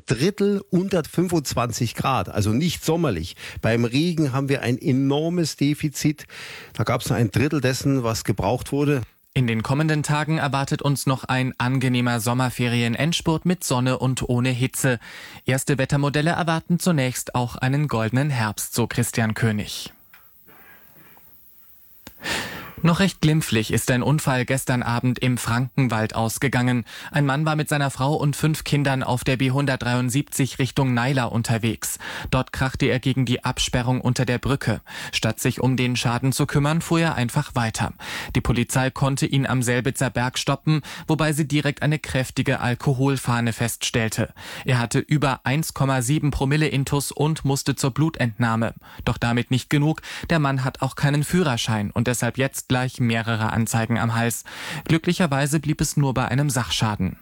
Drittel unter 25 Grad, also nicht sommerlich. Beim Regen haben wir ein enormes Defizit. Da gab es nur ein Drittel dessen, was gebraucht wurde. In den kommenden Tagen erwartet uns noch ein angenehmer Sommerferien-Endspurt mit Sonne und ohne Hitze. Erste Wettermodelle erwarten zunächst auch einen goldenen Herbst, so Christian König. Noch recht glimpflich ist ein Unfall gestern Abend im Frankenwald ausgegangen. Ein Mann war mit seiner Frau und 5 Kindern auf der B173 Richtung Naila unterwegs. Dort krachte er gegen die Absperrung unter der Brücke. Statt sich um den Schaden zu kümmern, fuhr er einfach weiter. Die Polizei konnte ihn am Selbitzer Berg stoppen, wobei sie direkt eine kräftige Alkoholfahne feststellte. Er hatte über 1,7 Promille Intus und musste zur Blutentnahme. Doch damit nicht genug. Der Mann hat auch keinen Führerschein und deshalb jetzt gleich mehrere Anzeigen am Hals. Glücklicherweise blieb es nur bei einem Sachschaden.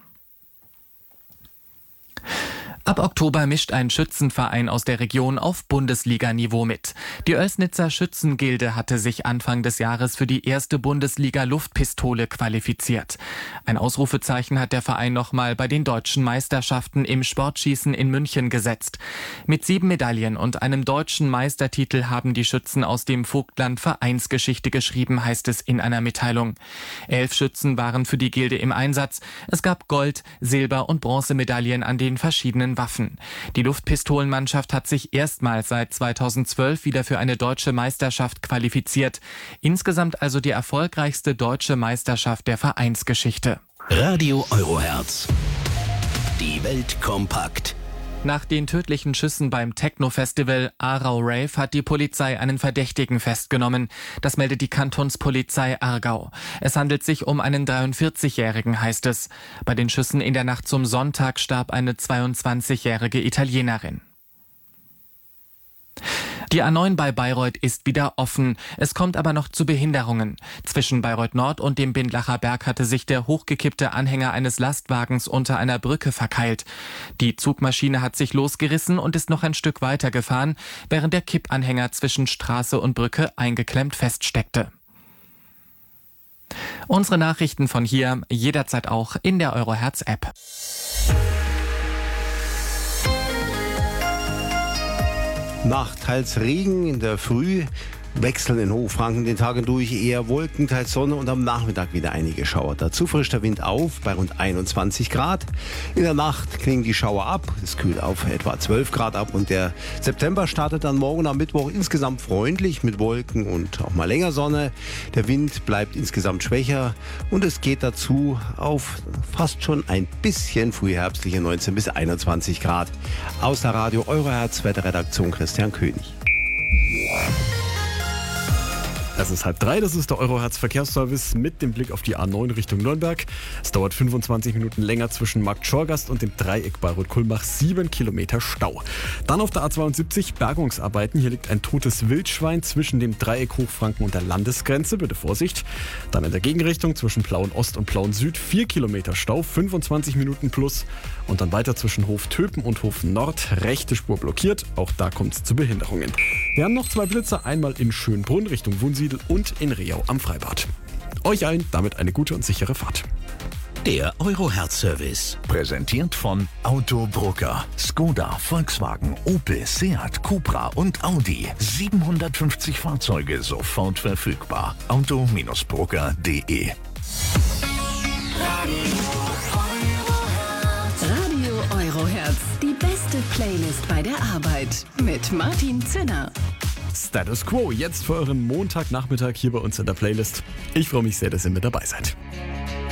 Ab Oktober mischt ein Schützenverein aus der Region auf Bundesliga-Niveau mit. Die Oelsnitzer Schützengilde hatte sich Anfang des Jahres für die erste Bundesliga-Luftpistole qualifiziert. Ein Ausrufezeichen hat der Verein nochmal bei den deutschen Meisterschaften im Sportschießen in München gesetzt. Mit 7 Medaillen und einem deutschen Meistertitel haben die Schützen aus dem Vogtland Vereinsgeschichte geschrieben, heißt es in einer Mitteilung. 11 Schützen waren für die Gilde im Einsatz. Es gab Gold-, Silber- und Bronzemedaillen an den verschiedenen Waffen. Die Luftpistolenmannschaft hat sich erstmals seit 2012 wieder für eine deutsche Meisterschaft qualifiziert. Insgesamt also die erfolgreichste deutsche Meisterschaft der Vereinsgeschichte. Radio Eurohertz. Die Welt kompakt. Nach den tödlichen Schüssen beim Techno-Festival Aarau Rave hat die Polizei einen Verdächtigen festgenommen. Das meldet die Kantonspolizei Aargau. Es handelt sich um einen 43-Jährigen, heißt es. Bei den Schüssen in der Nacht zum Sonntag starb eine 22-jährige Italienerin. Die A9 bei Bayreuth ist wieder offen. Es kommt aber noch zu Behinderungen. Zwischen Bayreuth Nord und dem Bindlacher Berg hatte sich der hochgekippte Anhänger eines Lastwagens unter einer Brücke verkeilt. Die Zugmaschine hat sich losgerissen und ist noch ein Stück weiter gefahren, während der Kippanhänger zwischen Straße und Brücke eingeklemmt feststeckte. Unsere Nachrichten von hier jederzeit auch in der Eurohertz-App. Nach teils Regen in der Früh wechseln in Hochfranken den Tagen durch eher Wolken, teils Sonne und am Nachmittag wieder einige Schauer. Dazu frischt der Wind auf bei rund 21 Grad. In der Nacht klingen die Schauer ab. Es kühlt auf etwa 12 Grad ab und der September startet dann morgen am Mittwoch insgesamt freundlich mit Wolken und auch mal länger Sonne. Der Wind bleibt insgesamt schwächer und es geht dazu auf fast schon ein bisschen frühherbstliche 19 bis 21 Grad. Aus der Radio Eurohertz Wetterredaktion Christian König. Es ist 2:30, das ist der Eurohertz Verkehrsservice mit dem Blick auf die A9 Richtung Nürnberg. Es dauert 25 Minuten länger zwischen Markt Schorgast und dem Dreieck Bayreuth-Kulmbach, 7 Kilometer Stau. Dann auf der A72 Bergungsarbeiten. Hier liegt ein totes Wildschwein zwischen dem Dreieck Hochfranken und der Landesgrenze. Bitte Vorsicht. Dann in der Gegenrichtung zwischen Plauen Ost und Plauen Süd 4 Kilometer Stau, 25 Minuten plus. Und dann weiter zwischen Hof Töpen und Hof Nord. Rechte Spur blockiert. Auch da kommt es zu Behinderungen. Wir haben noch 2 Blitzer. Einmal in Schönbrunn Richtung Wunsiedel und in Rehau am Freibad. Euch allen damit eine gute und sichere Fahrt. Der Eurohertz-Service. Präsentiert von Autobrucker. Skoda, Volkswagen, Opel, Seat, Cupra und Audi. 750 Fahrzeuge sofort verfügbar. Auto-Brucker.de. Radio Eurohertz. Die beste Playlist bei der Arbeit. Mit Martin Zinner. Status Quo, jetzt für euren Montagnachmittag hier bei uns in der Playlist. Ich freue mich sehr, dass ihr mit dabei seid.